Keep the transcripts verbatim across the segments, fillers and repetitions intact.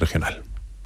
regional.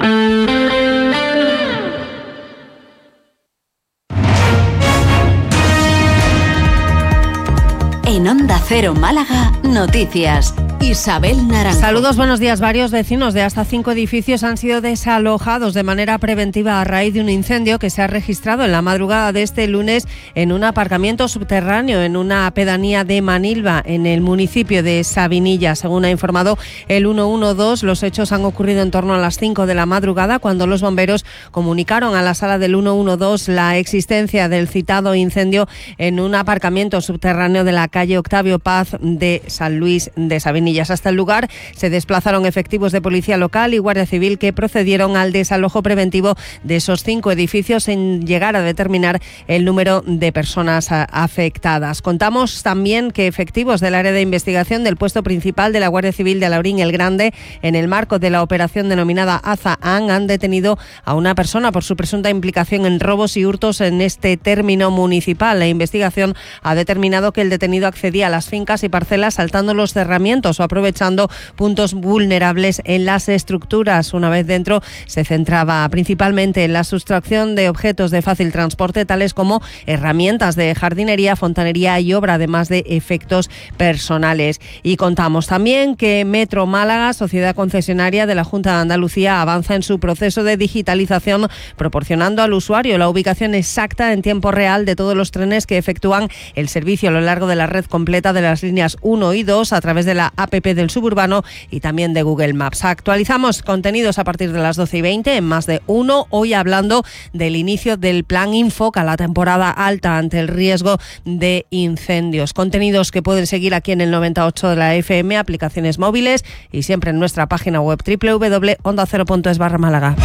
En Onda Cero Málaga, noticias. Isabel Naranjo. Saludos, buenos días. Varios vecinos de hasta cinco edificios han sido desalojados de manera preventiva a raíz de un incendio que se ha registrado en la madrugada de este lunes en un aparcamiento subterráneo en una pedanía de Manilva, en el municipio de Sabinillas. Según ha informado el ciento doce, los hechos han ocurrido en torno a las cinco de la madrugada, cuando los bomberos comunicaron a la sala del ciento doce la existencia del citado incendio en un aparcamiento subterráneo de la calle Octavio Paz de San Luis de Sabinillas. Hasta el lugar se desplazaron efectivos de policía local y Guardia Civil, que procedieron al desalojo preventivo de esos cinco edificios sin llegar a determinar el número de personas afectadas. Contamos también que efectivos del área de investigación del puesto principal de la Guardia Civil de Alaurín el Grande, en el marco de la operación denominada Azahán, han detenido a una persona por su presunta implicación en robos y hurtos en este término municipal. La investigación ha determinado que el detenido accedía a las fincas y parcelas saltando los cerramientos o aprovechando puntos vulnerables en las estructuras. Una vez dentro, se centraba principalmente en la sustracción de objetos de fácil transporte, tales como herramientas de jardinería, fontanería y obra, además de efectos personales. Y contamos también que Metro Málaga, sociedad concesionaria de la Junta de Andalucía, avanza en su proceso de digitalización, proporcionando al usuario la ubicación exacta en tiempo real de todos los trenes que efectúan el servicio a lo largo de la red completa de las líneas uno y dos a través de la app del suburbano y también de Google Maps. Actualizamos contenidos a partir de las doce y veinte en Más de Uno, hoy hablando del inicio del plan Infoca, la temporada alta ante el riesgo de incendios. Contenidos que pueden seguir aquí en el noventa y ocho de la F M, aplicaciones móviles y siempre en nuestra página web doble u doble u doble u punto onda cero punto es barra Málaga.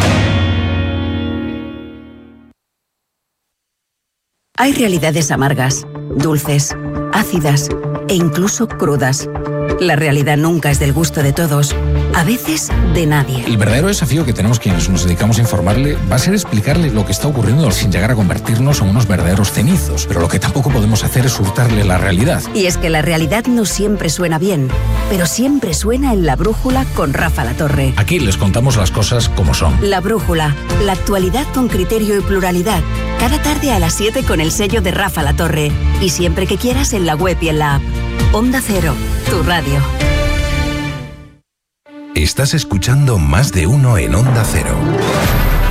Hay realidades amargas, dulces, ácidas e incluso crudas. La realidad nunca es del gusto de todos, a veces de nadie. El verdadero desafío que tenemos quienes nos dedicamos a informarle va a ser explicarle lo que está ocurriendo sin llegar a convertirnos en unos verdaderos cenizos. Pero lo que tampoco podemos hacer es hurtarle la realidad. Y es que la realidad no siempre suena bien, pero siempre suena en La Brújula con Rafa Latorre. Aquí les contamos las cosas como son. La Brújula, la actualidad con criterio y pluralidad. Cada tarde a las siete con el sello de Rafa Latorre. Y siempre que quieras en la web y en la app. Onda Cero, tu radio. Estás escuchando Más de Uno en Onda Cero.